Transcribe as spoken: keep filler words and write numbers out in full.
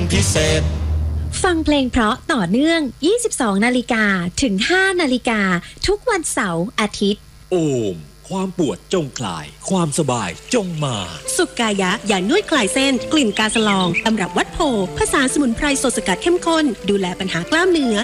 พิเศษฟังเพลงเพราะต่อเนื่องยี่สิบสองนาฬิกาถึงห้านาฬิกาทุกวันเสาร์อาทิตย์โอมความปวดจงคลายความสบายจงมาสุกายะยานวดคลายเส้นกลิ่นกาสลองตำรับวัดโพผสานสมุนไพรสดสกัดเข้มข้นดูแลปัญหากล้ามเนื้อ